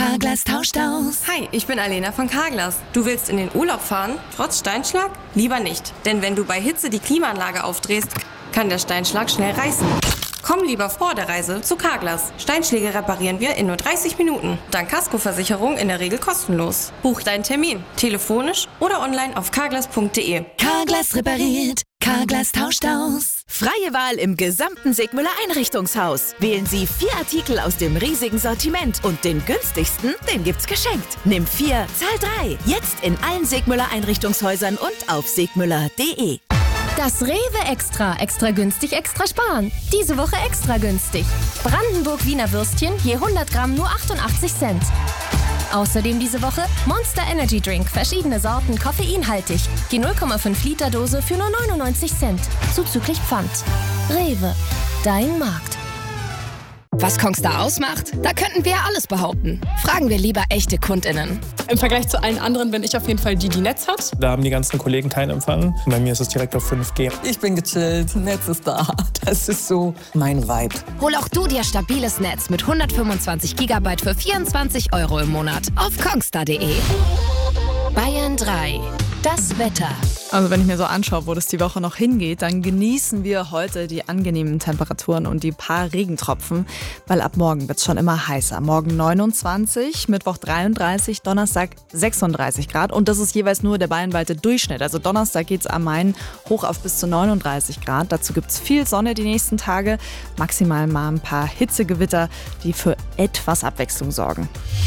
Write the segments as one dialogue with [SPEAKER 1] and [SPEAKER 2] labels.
[SPEAKER 1] Carglass tauscht aus.
[SPEAKER 2] Hi, ich bin Alena von Carglass. Du willst in den Urlaub fahren, trotz Steinschlag? Lieber nicht, denn wenn du bei Hitze die Klimaanlage aufdrehst, kann der Steinschlag schnell reißen. Komm lieber vor der Reise zu Carglass. Steinschläge reparieren wir in nur 30 Minuten. Dank Kaskoversicherung in der Regel kostenlos. Buch deinen Termin, telefonisch oder online auf carglass.de.
[SPEAKER 1] Carglass repariert. Carglass tauscht aus.
[SPEAKER 3] Freie Wahl im gesamten Sigmüller Einrichtungshaus. Wählen Sie 4 Artikel aus dem riesigen Sortiment und den günstigsten, den gibt's geschenkt. Nimm 4, zahl 3. Jetzt in allen Sigmüller Einrichtungshäusern und auf sigmüller.de.
[SPEAKER 4] Das Rewe Extra. Extra günstig, extra sparen. Diese Woche extra günstig. Brandenburg Wiener Würstchen je 100 Gramm nur 88 Cent. Außerdem diese Woche Monster Energy Drink. Verschiedene Sorten, koffeinhaltig. Die 0,5 Liter Dose für nur 99 Cent. Zuzüglich Pfand. Rewe. Dein Markt.
[SPEAKER 5] Was Kongstar ausmacht? Da könnten wir ja alles behaupten. Fragen wir lieber echte KundInnen.
[SPEAKER 6] Im Vergleich zu allen anderen bin ich auf jeden Fall die Netz hat.
[SPEAKER 7] Da haben die ganzen Kollegen keinen Empfang. Bei mir ist es direkt auf 5G.
[SPEAKER 8] Ich bin gechillt, Netz ist da. Das ist so mein Vibe.
[SPEAKER 5] Hol auch du dir stabiles Netz mit 125 GB für 24 € im Monat auf kongstar.de. Bayern 3. Das Wetter.
[SPEAKER 9] Also wenn ich mir so anschaue, wo das die Woche noch hingeht, dann genießen wir heute die angenehmen Temperaturen und die paar Regentropfen, weil ab morgen wird es schon immer heißer. Morgen 29, Mittwoch 33, Donnerstag 36 Grad und das ist jeweils nur der bayernweite Durchschnitt. Also Donnerstag geht es am Main hoch auf bis zu 39 Grad. Dazu gibt es viel Sonne die nächsten Tage, maximal mal ein paar Hitzegewitter, die für etwas Abwechslung sorgen.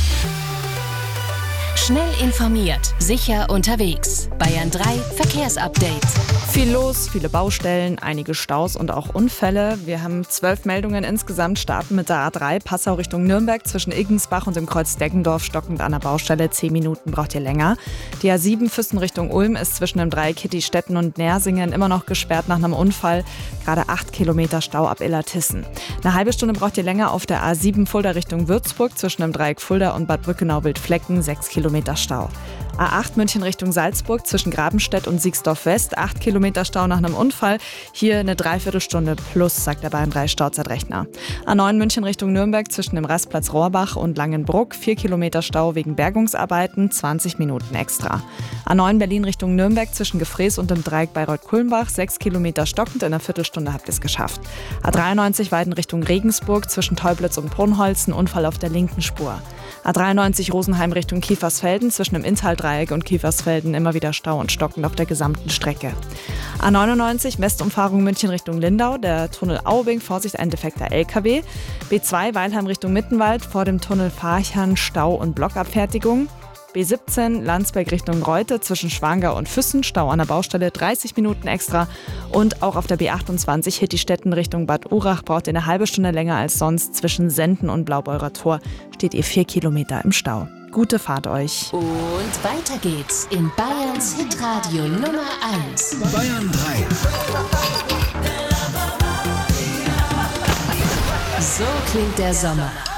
[SPEAKER 5] Schnell informiert, sicher unterwegs. Bayern 3 Verkehrsupdate.
[SPEAKER 9] Viel los, viele Baustellen, einige Staus und auch Unfälle. Wir haben 12 Meldungen insgesamt, starten mit der A3 Passau Richtung Nürnberg zwischen Iggensbach und dem Kreuz Deggendorf stockend an der Baustelle. 10 Minuten braucht ihr länger. Die A7 Füssen Richtung Ulm ist zwischen dem Dreieck Hittistetten und Nersingen immer noch gesperrt nach einem Unfall. Gerade 8 Kilometer Stau ab Illertissen. Eine halbe Stunde braucht ihr länger auf der A7 Fulda Richtung Würzburg zwischen dem Dreieck Fulda und Bad Brückenau-Wildflecken. 6 Kilometer Stau. A8 München Richtung Salzburg zwischen Grabenstedt und Siegsdorf West. 8 Kilometer Stau nach einem Unfall. Hier eine Dreiviertelstunde plus, sagt der Bayern 3 Stauzeitrechner. A9 München Richtung Nürnberg zwischen dem Rastplatz Rohrbach und Langenbruck. 4 Kilometer Stau wegen Bergungsarbeiten. 20 Minuten extra. A9 Berlin Richtung Nürnberg zwischen Gefrees und dem Dreieck Bayreuth-Kulmbach. 6 Kilometer stockend. In einer Viertelstunde habt ihr es geschafft. A93 Weiden Richtung Regensburg zwischen Teublitz und Brunholz. Ein Unfall auf der linken Spur. A93 Rosenheim Richtung Kiefersfelden zwischen dem Inntal-Dreieck und Kiefersfelden immer wieder Stau und stockend auf der gesamten Strecke. A99 Westumfahrung München Richtung Lindau, der Tunnel Aubing, Vorsicht, ein defekter LKW. B2 Weilheim Richtung Mittenwald, vor dem Tunnel Farchern Stau und Blockabfertigung. B17 Landsberg Richtung Reute zwischen Schwangau und Füssen, Stau an der Baustelle, 30 Minuten extra. Und auch auf der B28 Hittistetten Richtung Bad Urach braucht ihr eine halbe Stunde länger als sonst. Zwischen Senden und Blaubeurer Tor steht ihr 4 Kilometer im Stau. Gute Fahrt euch.
[SPEAKER 5] Und weiter geht's in Bayerns Hitradio Nummer 1.
[SPEAKER 10] Bayern 3.
[SPEAKER 5] So klingt der Sommer.